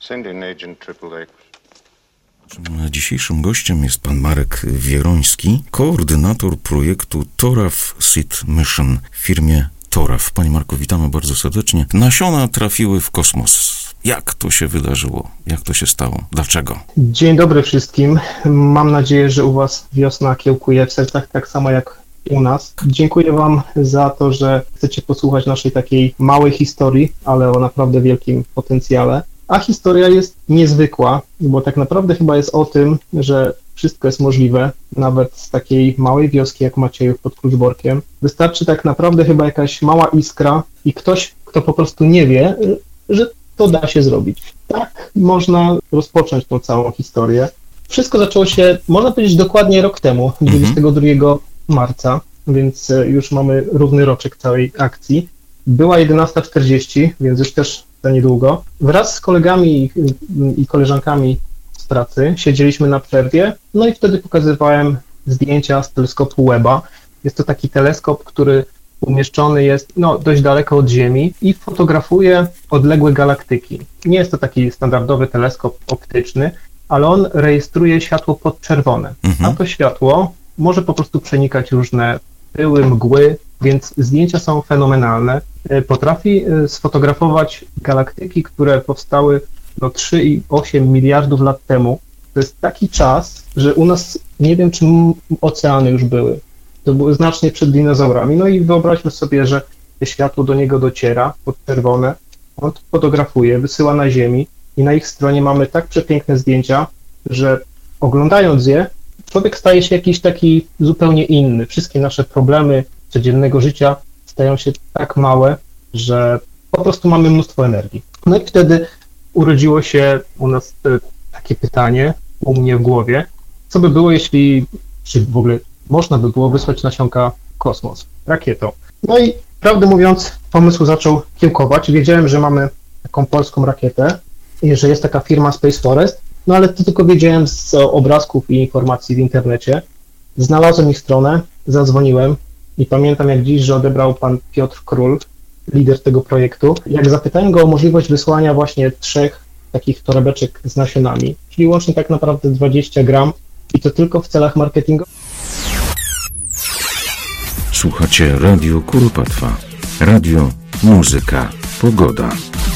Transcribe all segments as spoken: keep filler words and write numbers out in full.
Send in agent triple X. Dzisiejszym gościem jest pan Marek Wieroński, koordynator projektu Toraf Seed Mission w firmie Toraf. Panie Marku, witamy bardzo serdecznie. Nasiona trafiły w kosmos. Jak to się wydarzyło? Jak to się stało? Dlaczego? Dzień dobry wszystkim. Mam nadzieję, że u was wiosna kiełkuje w sercach tak samo jak u nas. Dziękuję wam za to, że chcecie posłuchać naszej takiej małej historii, ale o naprawdę wielkim potencjale. A historia jest niezwykła, bo tak naprawdę chyba jest o tym, że wszystko jest możliwe, nawet z takiej małej wioski jak Maciejów pod Kluczborkiem. Wystarczy tak naprawdę chyba jakaś mała iskra i ktoś, kto po prostu nie wie, że to da się zrobić. Tak można rozpocząć tą całą historię. Wszystko zaczęło się, można powiedzieć, dokładnie rok temu, dwudziestego drugiego marca, więc już mamy równy roczek całej akcji. Była jedenasta czterdzieści, więc już też za niedługo. Wraz z kolegami i koleżankami z pracy siedzieliśmy na przerwie, no i wtedy pokazywałem zdjęcia z teleskopu Webba. Jest to taki teleskop, który umieszczony jest no, dość daleko od Ziemi i fotografuje odległe galaktyki. Nie jest to taki standardowy teleskop optyczny, ale on rejestruje światło podczerwone, mhm. a to światło może po prostu przenikać różne pyły, mgły, więc zdjęcia są fenomenalne. Potrafi sfotografować galaktyki, które powstały no, trzy i osiem miliardów lat temu. To jest taki czas, że u nas nie wiem, czy oceany już były. To były znacznie przed dinozaurami. No i wyobraźmy sobie, że światło do niego dociera, podczerwone. On to fotografuje, wysyła na Ziemi i na ich stronie mamy tak przepiękne zdjęcia, że oglądając je, człowiek staje się jakiś taki zupełnie inny. Wszystkie nasze problemy codziennego życia stają się tak małe, że po prostu mamy mnóstwo energii. No i wtedy urodziło się u nas takie pytanie, u mnie w głowie, co by było, jeśli, czy w ogóle można by było wysłać nasionka w kosmos, rakietą. No i prawdę mówiąc, pomysł zaczął kiełkować. Wiedziałem, że mamy taką polską rakietę i że jest taka firma Space Forest, no ale to tylko wiedziałem z obrazków i informacji w internecie. Znalazłem ich stronę, zadzwoniłem i pamiętam jak dziś, że odebrał pan Piotr Król, lider tego projektu. Jak zapytałem go o możliwość wysłania właśnie trzech takich torebeczek z nasionami, czyli łącznie tak naprawdę dwadzieścia gram i to tylko w celach marketingowych. Słuchacie Radio Kuropatwa. Radio, muzyka, pogoda.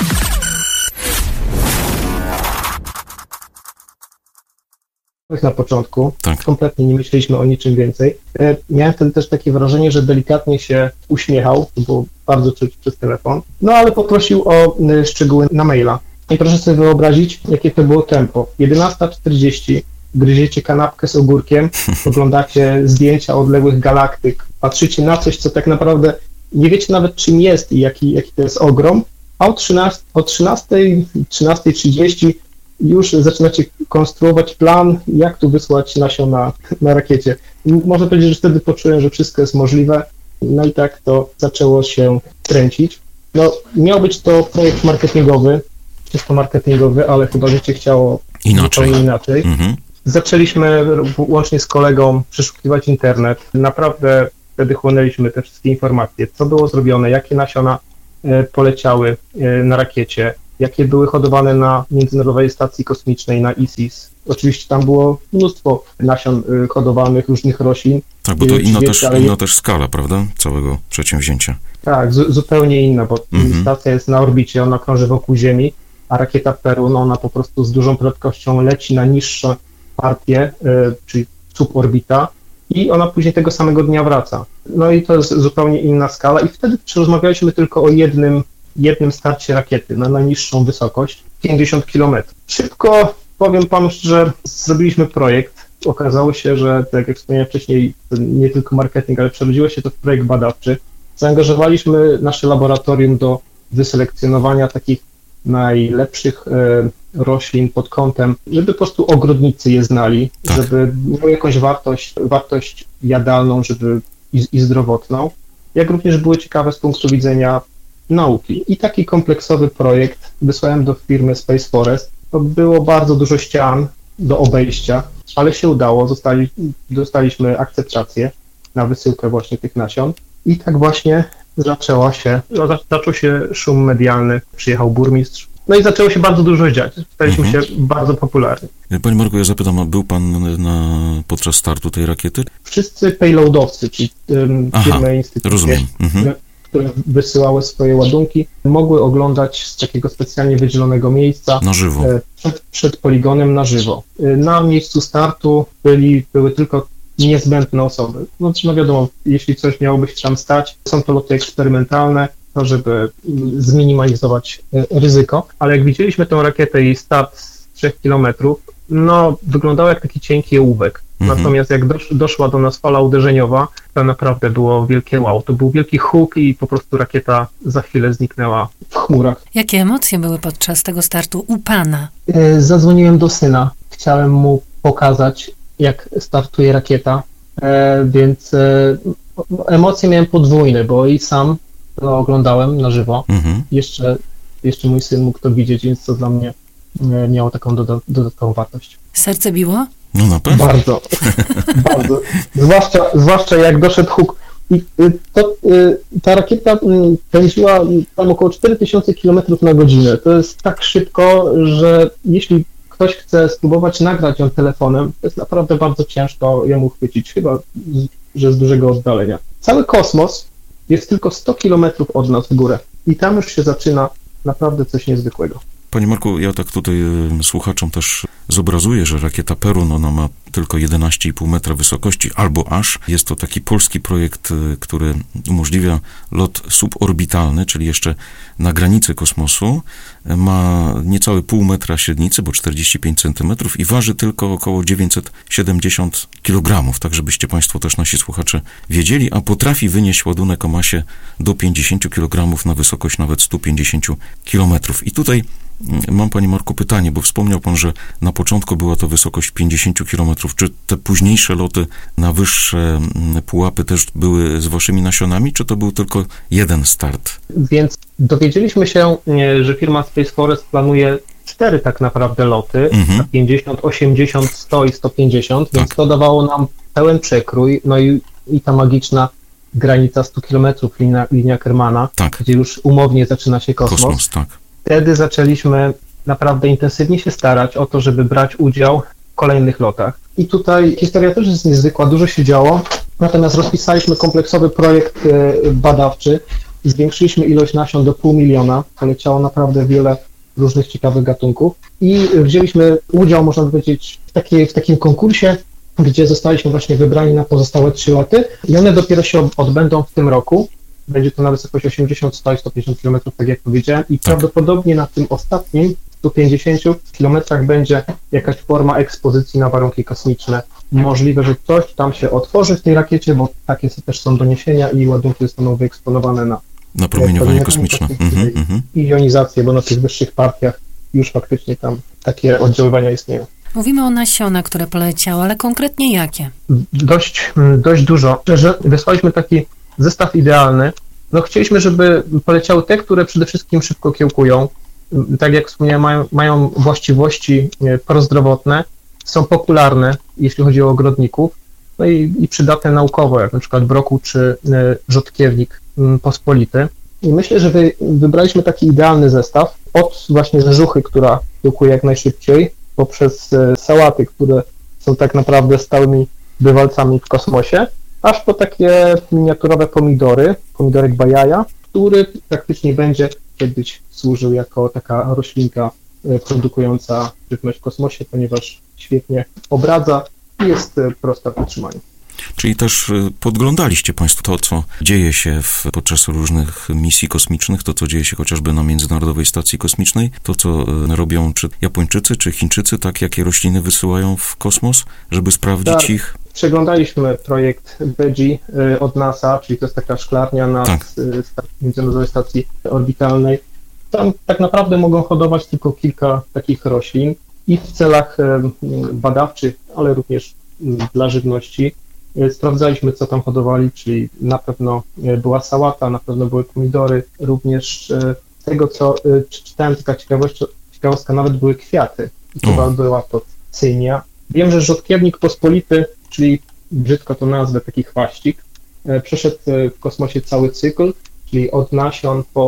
Na początku, tak. Kompletnie nie myśleliśmy o niczym więcej. Miałem wtedy też takie wrażenie, że delikatnie się uśmiechał, to było bardzo czuć przez telefon, no ale poprosił o szczegóły na maila. I proszę sobie wyobrazić, jakie to było tempo. jedenasta czterdzieści, gryziecie kanapkę z ogórkiem, oglądacie zdjęcia odległych galaktyk, patrzycie na coś, co tak naprawdę nie wiecie nawet czym jest i jaki, jaki to jest ogrom, a o trzynastej, trzynastej trzydzieści już zaczynacie konstruować plan, jak tu wysłać nasiona na rakiecie. Można powiedzieć, że wtedy poczułem, że wszystko jest możliwe, no i tak to zaczęło się kręcić. No, miał być to projekt marketingowy, czysto marketingowy, ale chyba życie chciało inaczej. zupełnie inaczej. Mhm. Zaczęliśmy łącznie z kolegą przeszukiwać internet. Naprawdę wtedy chłonęliśmy te wszystkie informacje, co było zrobione, jakie nasiona poleciały na rakiecie, jakie były hodowane na Międzynarodowej Stacji Kosmicznej, na I S I S. Oczywiście tam było mnóstwo nasion hodowanych, różnych roślin. Tak, bo to inna też, ale... inna też skala, prawda, całego przedsięwzięcia. Tak, z- zupełnie inna, bo mhm. stacja jest na orbicie, ona krąży wokół Ziemi, a rakieta Perun, ona po prostu z dużą prędkością leci na niższe partie, y, czyli suborbita, i ona później tego samego dnia wraca. No i to jest zupełnie inna skala i wtedy rozmawialiśmy tylko o jednym jednym starcie rakiety na najniższą wysokość, pięćdziesiąt kilometrów. Szybko, powiem panu szczerze, zrobiliśmy projekt. Okazało się, że tak jak wspomniałem wcześniej, nie tylko marketing, ale przerodziło się to w projekt badawczy. Zaangażowaliśmy nasze laboratorium do wyselekcjonowania takich najlepszych e, roślin pod kątem, żeby po prostu ogrodnicy je znali, tak. żeby miały jakąś wartość, wartość jadalną, żeby i, i zdrowotną, jak również były ciekawe z punktu widzenia nauki. I taki kompleksowy projekt wysłałem do firmy Space Forest. To było bardzo dużo ścian do obejścia, ale się udało, zostali, dostaliśmy akceptację na wysyłkę właśnie tych nasion. I tak właśnie zaczęła się, zaczął się szum medialny. Przyjechał burmistrz No i zaczęło się bardzo dużo dziać. Staliśmy Mhm. się bardzo popularni. Panie Marku, ja zapytam, a był pan na, podczas startu tej rakiety? Wszyscy payloadowcy, czyli um, Aha, firmy, instytucje, rozumiem. Mhm. które, które wysyłały swoje ładunki, mogły oglądać z takiego specjalnie wydzielonego miejsca Na żywo. e, przed, przed poligonem na żywo. E, Na miejscu startu byli, były tylko niezbędne osoby. No, no wiadomo, jeśli coś miałoby się tam stać, są to loty eksperymentalne, to żeby mm, zminimalizować e, ryzyko, ale jak widzieliśmy tę rakietę i start z trzech kilometrów, no wyglądał jak taki cienki ołówek. Mhm. Natomiast jak dosz, doszła do nas fala uderzeniowa, to naprawdę było wielkie wow. To był wielki huk i po prostu rakieta za chwilę zniknęła w chmurach. Jakie emocje były podczas tego startu u pana? E, Zadzwoniłem do syna. Chciałem mu pokazać, jak startuje rakieta, e, więc e, emocje miałem podwójne, bo i sam to oglądałem na żywo. Mhm. Jeszcze, jeszcze mój syn mógł to widzieć, więc to dla mnie e, miało taką doda- dodatkową wartość. Serce biło? No na pewno. Bardzo, bardzo. Zwłaszcza, zwłaszcza jak doszedł huk. I y, to, y, ta rakieta y, pędziła tam około cztery tysiące kilometrów na godzinę. To jest tak szybko, że jeśli ktoś chce spróbować nagrać ją telefonem, to jest naprawdę bardzo ciężko ją uchwycić, chyba z, że z dużego oddalenia. Cały kosmos jest tylko sto kilometrów od nas w górę i tam już się zaczyna naprawdę coś niezwykłego. Panie Marku, ja tak tutaj y, słuchaczom też zobrazuję, że rakieta Perun, ona ma tylko jedenaście i pół metra wysokości, albo aż. Jest to taki polski projekt, y, który umożliwia lot suborbitalny, czyli jeszcze na granicy kosmosu. Y, ma niecałe pół metra średnicy, bo czterdzieści pięć centymetrów i waży tylko około dziewięćset siedemdziesiąt kilogramów, tak żebyście Państwo też nasi słuchacze wiedzieli, a potrafi wynieść ładunek o masie do pięćdziesiąt kilogramów na wysokość nawet sto pięćdziesiąt kilometrów. I tutaj mam, Panie Marku, pytanie, bo wspomniał Pan, że na początku była to wysokość pięćdziesiąt kilometrów. Czy te późniejsze loty na wyższe pułapy też były z Waszymi nasionami, czy to był tylko jeden start? Więc dowiedzieliśmy się, nie, że firma Space Forest planuje cztery tak naprawdę loty, Mhm. pięćdziesiąt, osiemdziesiąt, sto i sto pięćdziesiąt, więc Tak. to dawało nam pełen przekrój, no i, i ta magiczna granica stu kilometrów, linia, linia Kermana, Tak, gdzie już umownie zaczyna się kosmos. kosmos, tak. Wtedy zaczęliśmy naprawdę intensywnie się starać o to, żeby brać udział w kolejnych lotach. I tutaj historia też jest niezwykła, dużo się działo, natomiast rozpisaliśmy kompleksowy projekt e, badawczy, zwiększyliśmy ilość nasion do pół miliona, poleciało naprawdę wiele różnych ciekawych gatunków i wzięliśmy udział, można powiedzieć, w, takiej, w takim konkursie, gdzie zostaliśmy właśnie wybrani na pozostałe trzy loty i one dopiero się odbędą w tym roku. Będzie to na wysokość osiemdziesiąt, sto i sto pięćdziesiąt kilometrów, tak jak powiedziałem, i prawdopodobnie na tym ostatnim stu pięćdziesięciu kilometrach będzie jakaś forma ekspozycji na warunki kosmiczne. Możliwe, że coś tam się otworzy w tej rakiecie, bo takie też są doniesienia i ładunki zostaną wyeksponowane na Na promieniowanie Jak kosmiczne. promieniowanie Mhm, mhm. i jonizację, bo na tych wyższych partiach już faktycznie tam takie oddziaływania istnieją. Mówimy o nasiona, które poleciały, ale konkretnie jakie? Dość, dość dużo. Szczerze, wysłaliśmy taki zestaw idealny. No chcieliśmy, żeby poleciały te, które przede wszystkim szybko kiełkują. Tak jak wspomniałem, mają, mają właściwości prozdrowotne, są popularne, jeśli chodzi o ogrodników, no i, i przydatne naukowo, jak na przykład brokuł czy rzodkiewnik pospolity. I myślę, że wy, wybraliśmy taki idealny zestaw od właśnie rzeżuchy, która kiełkuje jak najszybciej, poprzez sałaty, które są tak naprawdę stałymi bywalcami w kosmosie, aż po takie miniaturowe pomidory, pomidorek bajaja, który praktycznie będzie kiedyś służył jako taka roślinka produkująca żywność w kosmosie, ponieważ świetnie obradza i jest prosta w utrzymaniu. Czyli też y, podglądaliście Państwo to, co dzieje się w, podczas różnych misji kosmicznych, to, co dzieje się chociażby na Międzynarodowej Stacji Kosmicznej, to, co y, robią czy Japończycy, czy Chińczycy, tak, jakie rośliny wysyłają w kosmos, żeby sprawdzić Tak. ich? Przeglądaliśmy projekt Veggie y, od NASA, czyli to jest taka szklarnia na Tak. y, sta- Międzynarodowej Stacji Orbitalnej. Tam tak naprawdę mogą hodować tylko kilka takich roślin i w celach y, badawczych, ale również y, dla żywności. Y, Sprawdzaliśmy, co tam hodowali, czyli na pewno y, była sałata, na pewno były pomidory, również y, z tego, co y, czy- czytałem, taka ciekawość, ciekawostka, nawet były kwiaty. I chyba O. była to cynia. Wiem, że rzodkiewnik pospolity, czyli brzydko to nazwę, taki chwaścik, e, przeszedł e, w kosmosie cały cykl, czyli od nasion po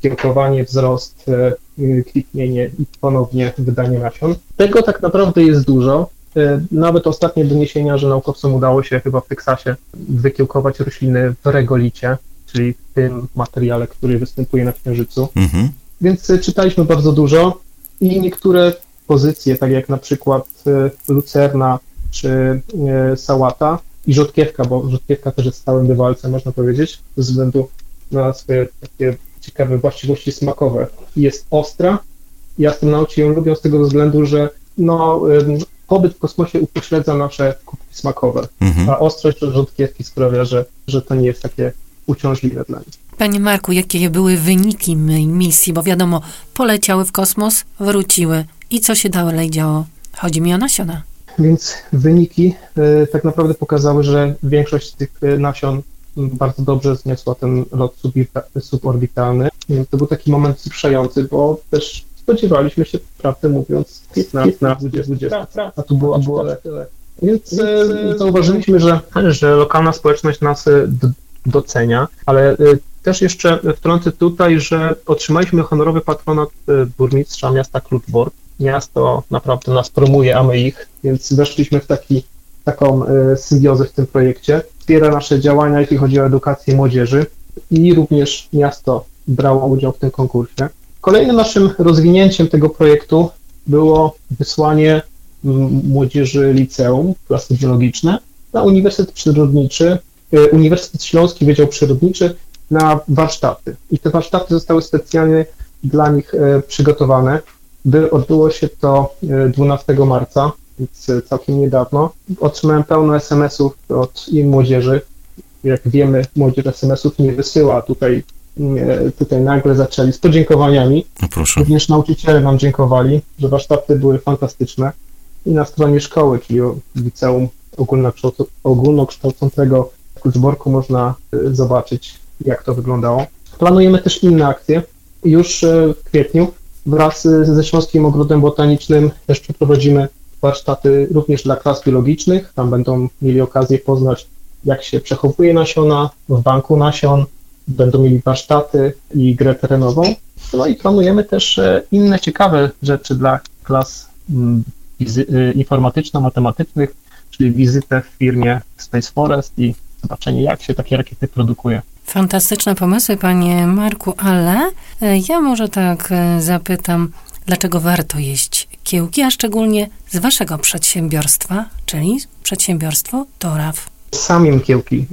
kiełkowanie, wzrost, kwitnienie i ponownie wydanie nasion. Tego tak naprawdę jest dużo. Nawet ostatnie doniesienia, że naukowcom udało się chyba w Teksasie wykiełkować rośliny w regolicie, czyli w tym materiale, który występuje na Księżycu. Mhm. Więc czytaliśmy bardzo dużo i niektóre pozycje, tak jak na przykład lucerna czy sałata i rzodkiewka, bo rzodkiewka też jest stałym bywalcem, można powiedzieć, ze względu na swoje takie ciekawe właściwości smakowe. Jest ostra i astronauci ją lubią z tego względu, że no, pobyt w kosmosie upośledza nasze kubki smakowe, mhm. a ostrość rzodkiewki sprawia, że, że to nie jest takie uciążliwe dla nich. Panie Marku, jakie były wyniki misji? Bo wiadomo, poleciały w kosmos, wróciły. I co się dalej działo? Chodzi mi o nasiona. Więc wyniki y, tak naprawdę pokazały, że większość z tych nasion bardzo dobrze zniosła ten lot suborbitalny. Więc to był taki moment wzruszający, bo też spodziewaliśmy się, prawdę mówiąc, piętnaście, dwadzieścia, a tu było, było tyle. Więc y, zauważyliśmy, że, że lokalna społeczność nas d- docenia, ale y, też jeszcze wtrącę tutaj, że otrzymaliśmy honorowy patronat y, burmistrza miasta Kluczbork. Miasto naprawdę nas promuje, a my ich, więc weszliśmy w taki, taką y, symbiozę w tym projekcie. Wspiera nasze działania, jeśli chodzi o edukację młodzieży i również miasto brało udział w tym konkursie. Kolejnym naszym rozwinięciem tego projektu było wysłanie m, młodzieży liceum, klasy biologiczne, na Uniwersytet Przyrodniczy, y, Uniwersytet Śląski Wydział Przyrodniczy na warsztaty. I te warsztaty zostały specjalnie dla nich y, przygotowane. By odbyło się to dwunastego marca, więc całkiem niedawno. Otrzymałem pełno es em esów od i młodzieży. Jak wiemy, młodzież es em esów nie wysyła. Tutaj, tutaj nagle zaczęli z podziękowaniami. No proszę. Również nauczyciele nam dziękowali, że warsztaty były fantastyczne. I na stronie szkoły, czyli liceum ogólnokształc- ogólnokształcącego w Kluczborku można zobaczyć, jak to wyglądało. Planujemy też inne akcje. Już w kwietniu wraz ze Śląskim Ogrodem Botanicznym też przeprowadzimy warsztaty również dla klas biologicznych. Tam będą mieli okazję poznać, jak się przechowuje nasiona w banku nasion. Będą mieli warsztaty i grę terenową. No i planujemy też inne ciekawe rzeczy dla klas informatyczno-matematycznych, czyli wizytę w firmie Space Forest i zobaczenie, jak się takie rakiety produkuje. Fantastyczne pomysły, panie Marku, ale ja może tak zapytam, dlaczego warto jeść kiełki, a szczególnie z waszego przedsiębiorstwa, czyli przedsiębiorstwo Toraw. Samym kiełki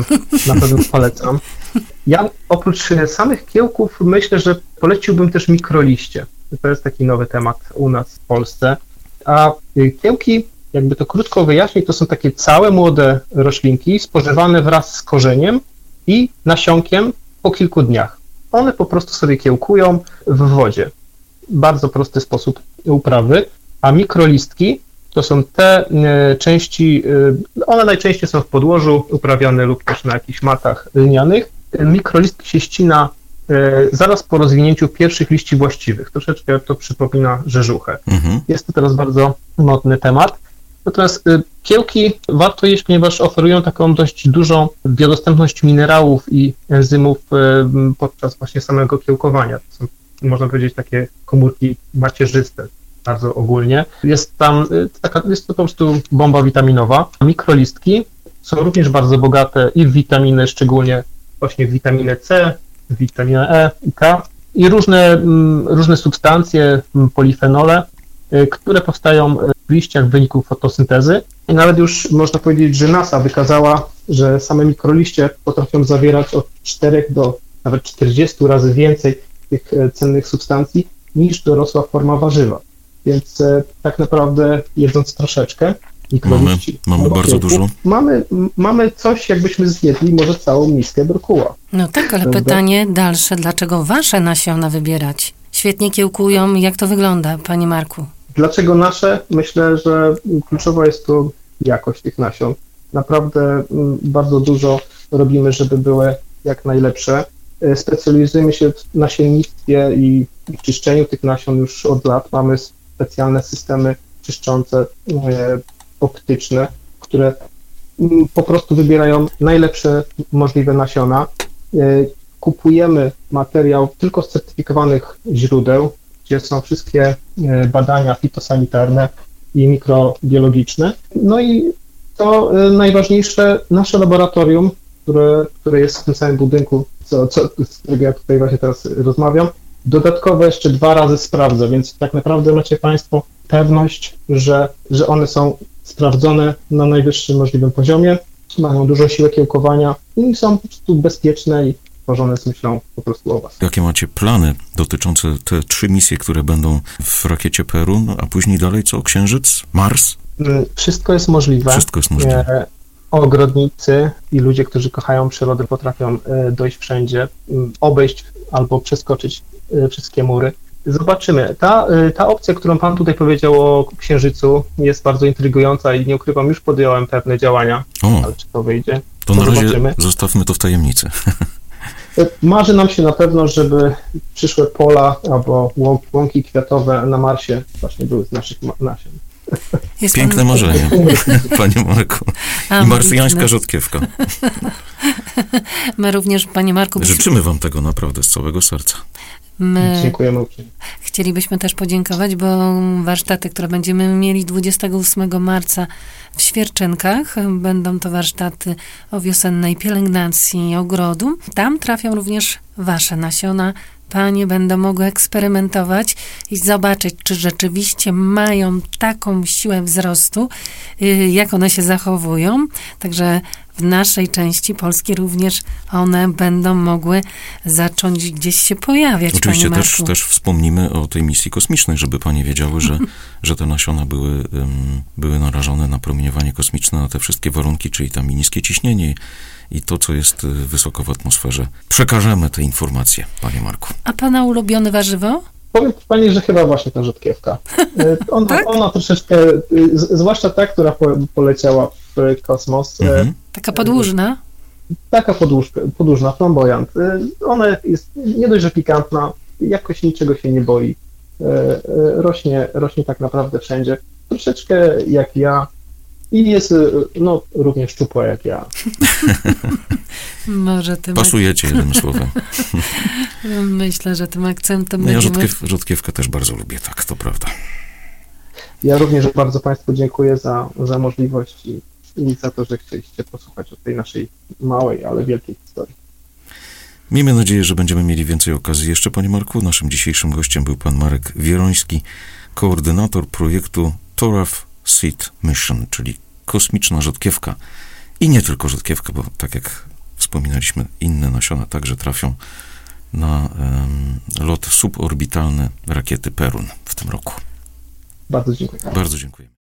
na pewno polecam. Ja oprócz samych kiełków myślę, że poleciłbym też mikroliście. To jest taki nowy temat u nas w Polsce. A kiełki, jakby to krótko wyjaśnić, to są takie całe młode roślinki spożywane wraz z korzeniem i nasionkiem po kilku dniach. One po prostu sobie kiełkują w wodzie. Bardzo prosty sposób uprawy, a mikrolistki to są te e, części, e, one najczęściej są w podłożu uprawiane lub też na jakichś matach lnianych. Mikrolistki się ścina e, zaraz po rozwinięciu pierwszych liści właściwych. Troszeczkę to przypomina rzeżuchę. Mhm. Jest to teraz bardzo modny temat. Natomiast y, kiełki warto jeść, ponieważ oferują taką dość dużą biodostępność minerałów i enzymów y, podczas właśnie samego kiełkowania. To są, można powiedzieć, takie komórki macierzyste, bardzo ogólnie. Jest tam, y, taka, jest to po prostu bomba witaminowa. Mikrolistki są również bardzo bogate i w witaminy, szczególnie właśnie w witaminę C, w witaminę E i K i różne, y, różne substancje, y, polifenole, y, które powstają w liściach w wyniku fotosyntezy. I nawet już można powiedzieć, że NASA wykazała, że same mikroliście potrafią zawierać od czterech do nawet czterdziestu razy więcej tych cennych substancji niż dorosła forma warzywa. Więc e, tak naprawdę jedząc troszeczkę mikroliści, mamy, mamy bardzo dużo. Mamy, mamy coś, jakbyśmy zjedli może całą miskę brokuła. No tak, ale Prawda? Pytanie dalsze, dlaczego wasze nasiona wybierać? Świetnie kiełkują, jak to wygląda, panie Marku? Dlaczego nasze? Myślę, że kluczowa jest tu jakość tych nasion. Naprawdę bardzo dużo robimy, żeby były jak najlepsze. Specjalizujemy się w nasiennictwie i czyszczeniu tych nasion już od lat. Mamy specjalne systemy czyszczące optyczne, które po prostu wybierają najlepsze możliwe nasiona. kupujemy materiał tylko z certyfikowanych źródeł, gdzie są wszystkie badania fitosanitarne i mikrobiologiczne. No i to najważniejsze, nasze laboratorium, które, które jest w tym samym budynku, co, co, z którego ja tutaj właśnie teraz rozmawiam, dodatkowo jeszcze dwa razy sprawdza, więc tak naprawdę macie Państwo pewność, że, że one są sprawdzone na najwyższym możliwym poziomie, mają dużą siłę kiełkowania i są po prostu bezpieczne i tworzone z myślą po prostu o Was. Jakie macie plany dotyczące te trzy misje, które będą w rakiecie Perun, a później dalej co? Księżyc? Mars? Wszystko jest możliwe. Wszystko jest możliwe. Ogrodnicy i ludzie, którzy kochają przyrodę, potrafią dojść wszędzie, obejść albo przeskoczyć wszystkie mury. Zobaczymy. Ta, ta opcja, którą Pan tutaj powiedział o Księżycu, jest bardzo intrygująca i nie ukrywam, już podjąłem pewne działania, o, ale czy to wyjdzie? To, to na razie zobaczymy. Zostawmy to w tajemnicy. Marzy nam się na pewno, żeby przyszłe pola albo łąki kwiatowe na Marsie właśnie były z naszych nasion. Jest Piękne pan... marzenie, panie Marku. I marsjańska rzodkiewka. My również, panie Marku... Życzymy wam tego naprawdę z całego serca. My Dziękujemy uprzejmie. Chcielibyśmy też podziękować, bo warsztaty, które będziemy mieli dwudziestego ósmego marca w Świerczynkach, będą to warsztaty o wiosennej pielęgnacji ogrodu. Tam trafią również wasze nasiona. Panie będą mogły eksperymentować i zobaczyć, czy rzeczywiście mają taką siłę wzrostu, jak one się zachowują. Także w naszej części Polski również one będą mogły zacząć gdzieś się pojawiać. Oczywiście też, też wspomnimy o tej misji kosmicznej, żeby panie wiedziały, że, że te nasiona były, um, były narażone na promieniowanie kosmiczne, na te wszystkie warunki, czyli tam i niskie ciśnienie i to, co jest wysoko w atmosferze. Przekażemy te informacje, panie Marku. A pana ulubione warzywo? Powiem pani, że chyba właśnie ta rzodkiewka. Ona, tak? ona troszeczkę, z, zwłaszcza ta, która po, poleciała w kosmos. Mhm. Taka podłużna? Taka podłużka, podłużna, flamboyant. Ona jest nie dość, że pikantna, jakoś niczego się nie boi. Rośnie, rośnie tak naprawdę wszędzie. Troszeczkę jak ja. I jest no, również szczupła jak ja. Może tym Pasujecie ak... jednym słowem. Myślę, że tym akcentem no, ja będziemy... rzodkiew, rzodkiewkę też bardzo lubię, tak, to prawda. Ja również bardzo Państwu dziękuję za, za możliwość i, i za to, że chcieliście posłuchać o tej naszej małej, ale wielkiej historii. Miejmy nadzieję, że będziemy mieli więcej okazji jeszcze, panie Marku. Naszym dzisiejszym gościem był pan Marek Wieroński, koordynator projektu Toraf Seed Mission, czyli kosmiczna rzodkiewka. I nie tylko rzodkiewka, bo tak jak wspominaliśmy, inne nasiona także trafią na um, lot suborbitalny rakiety Perun w tym roku. Bardzo dziękuję. Bardzo dziękuję.